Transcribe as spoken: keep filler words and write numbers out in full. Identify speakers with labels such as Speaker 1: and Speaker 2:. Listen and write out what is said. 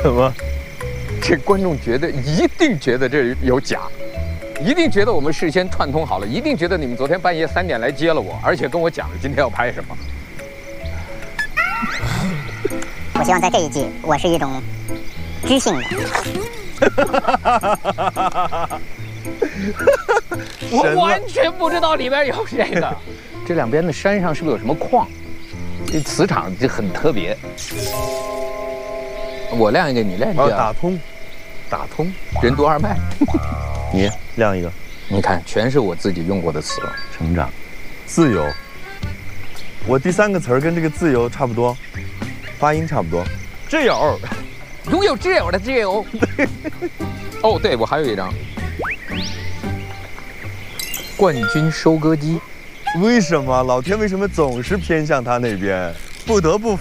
Speaker 1: 什么？
Speaker 2: 这观众觉得一定觉得这有假，一定觉得我们事先串通好了，一定觉得你们昨天半夜三点来接了我，而且跟我讲了今天要拍什么。
Speaker 3: 我希望在这一季，我是一种知性的。
Speaker 2: 我完全不知道里边有这个。这两边的山上是不是有什么矿？这磁场就很特别。我亮一个，你亮一个。
Speaker 1: 哦，打通，打通，
Speaker 2: 任督二脉。
Speaker 1: 你亮一个。
Speaker 2: 你看，全是我自己用过的词了。
Speaker 1: 成长，自由。我第三个词儿跟这个自由差不多，发音差不多。挚友，
Speaker 2: 拥有挚友的挚友。哦，对，我还有一张。冠军收割机。
Speaker 1: 为什么老天为什么总是偏向他那边？不得不